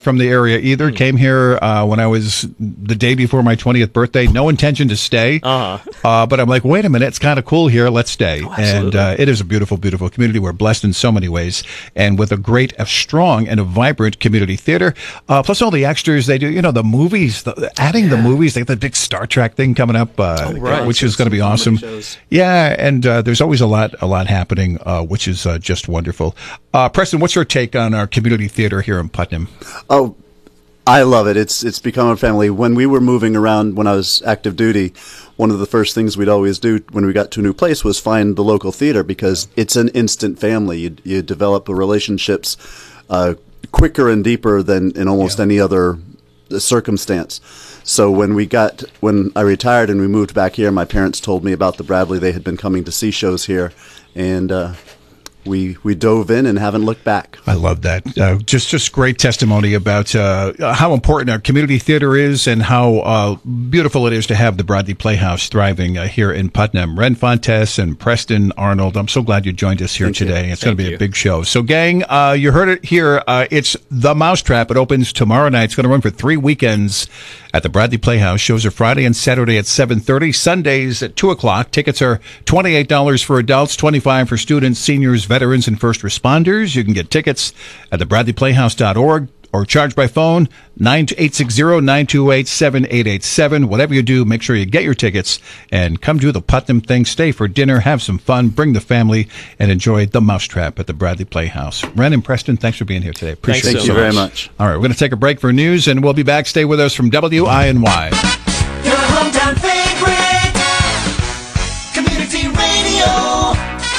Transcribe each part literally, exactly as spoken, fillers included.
from the area either. Mm. Came here uh, when I was the day before my twentieth birthday. No intention to stay. Uh-huh. Uh, but I'm like, wait a minute, it's kind of cool here. Let's stay. Oh, and uh, it is a beautiful, beautiful community. We're blessed in so many ways. And with a great, a strong, and a vibrant community theater. Uh, plus all the extras they do. You know, the movies, the, adding yeah. the movies. They got the big Star Trek thing coming up, uh, oh, right. which is going to be awesome. Yeah, and uh, there's always a lot, a lot happening, uh, which is uh, just wonderful. Uh, Preston, what's your take on our community theater here in Putnam? Oh, I love it. It's it's become a family. When we were moving around when I was active duty, one of the first things we'd always do when we got to a new place was find the local theater because it's an instant family. You, you develop relationships uh, quicker and deeper than in almost yeah. any other circumstance. So when we got when I retired and we moved back here, my parents told me about the Bradley. They had been coming to see shows here, and uh, we we dove in and haven't looked back. I love that. Uh, just just great testimony about uh, how important our community theater is and how uh, beautiful it is to have the Bradley Playhouse thriving uh, here in Putnam. Ren Fontes and Preston Arnold, I'm so glad you joined us here Thank today. You. It's going to be you. a big show. So, gang, uh, you heard it here. Uh, it's The Mousetrap. It opens tomorrow night. It's going to run for three weekends at the Bradley Playhouse. Shows are Friday and Saturday at seven thirty, Sundays at two o'clock. Tickets are twenty-eight dollars for adults, twenty-five dollars for students, seniors, veterans, and first responders. You can get tickets at the bradley playhouse dot org or charge by phone nine eight six zero, nine two eight, seven eight eight seven. Whatever you do, make sure you get your tickets and come do the Putnam thing. Stay for dinner, have some fun, bring the family, and enjoy The Mousetrap at the Bradley Playhouse. Ren and Preston, thanks for being here today. Appreciate Thank it you so very much. much. All right, we're going to take a break for news, and we'll be back. Stay with us from W I N Y. Your hometown favorite, community radio,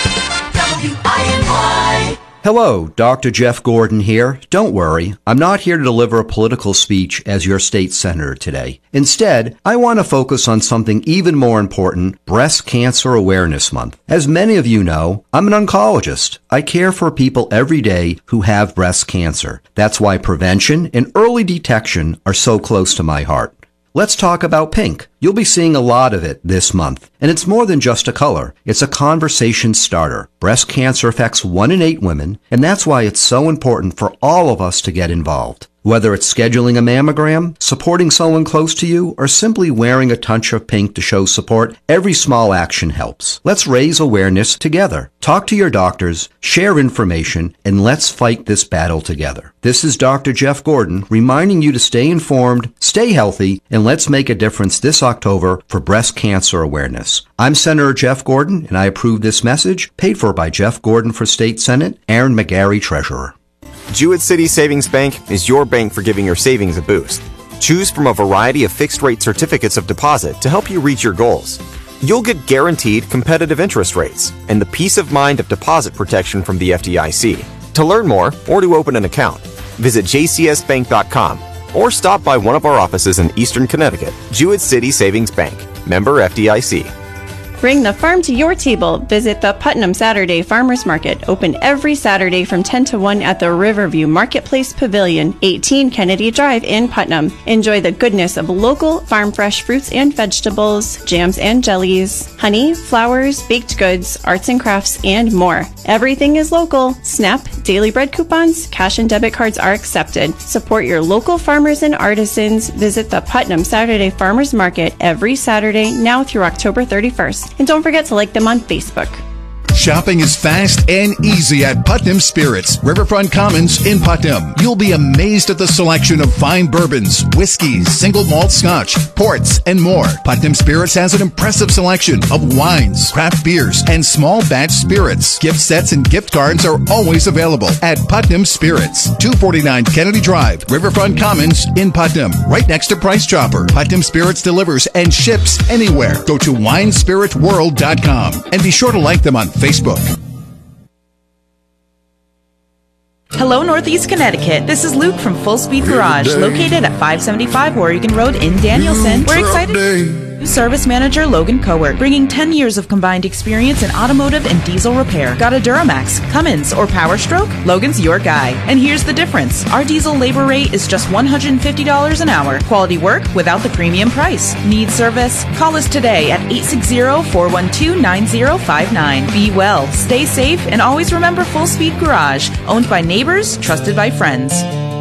W I N Y. Hello, Doctor Jeff Gordon here. Don't worry, I'm not here to deliver a political speech as your state senator today. Instead, I want to focus on something even more important, Breast Cancer Awareness Month. As many of you know, I'm an oncologist. I care for people every day who have breast cancer. That's why prevention and early detection are so close to my heart. Let's talk about pink. You'll be seeing a lot of it this month. And it's more than just a color. It's a conversation starter. Breast cancer affects one in eight women, and that's why it's so important for all of us to get involved. Whether it's scheduling a mammogram, supporting someone close to you, or simply wearing a touch of pink to show support, every small action helps. Let's raise awareness together. Talk to your doctors, share information, and let's fight this battle together. This is Doctor Jeff Gordon reminding you to stay informed, stay healthy, and let's make a difference this October for breast cancer awareness. I'm Senator Jeff Gordon, and I approve this message, paid for by Jeff Gordon for State Senate, Aaron McGarry, Treasurer. Jewett City Savings Bank is your bank for giving your savings a boost. Choose from a variety of fixed-rate certificates of deposit to help you reach your goals. You'll get guaranteed competitive interest rates and the peace of mind of deposit protection from the F D I C. To learn more or to open an account, visit j c s bank dot com or stop by one of our offices in Eastern Connecticut. Jewett City Savings Bank, member F D I C. Bring the farm to your table. Visit the Putnam Saturday Farmers Market, open every Saturday from ten to one at the Riverview Marketplace Pavilion, eighteen Kennedy Drive in Putnam. Enjoy the goodness of local farm fresh fruits and vegetables, jams and jellies, honey, flowers, baked goods, arts and crafts, and more. Everything is local. SNAP, Daily Bread coupons, cash and debit cards are accepted. Support your local farmers and artisans. Visit the Putnam Saturday Farmers Market every Saturday now through October thirty-first. And don't forget to like them on Facebook. Shopping is fast and easy at Putnam Spirits, Riverfront Commons in Putnam. You'll be amazed at the selection of fine bourbons, whiskeys, single malt scotch, ports, and more. Putnam Spirits has an impressive selection of wines, craft beers, and small batch spirits. Gift sets and gift cards are always available at Putnam Spirits, two forty-nine Kennedy Drive, Riverfront Commons in Putnam, right next to Price Chopper. Putnam Spirits delivers and ships anywhere. Go to wine spirit world dot com and be sure to like them on Facebook. Hello, Northeast Connecticut. This is Luke from Full Speed Garage, located at five seventy-five Oregon Road in Danielson. We're excited. Service Manager Logan Cowart, bringing ten years of combined experience in automotive and diesel repair. Got a Duramax, Cummins, or Power Stroke? Logan's your guy. And here's the difference. Our diesel labor rate is just one hundred fifty dollars an hour. Quality work without the premium price. Need service? Call us today at eight six zero, four one two, nine zero five nine. Be well, stay safe, and always remember Full Speed Garage, owned by neighbors, trusted by friends.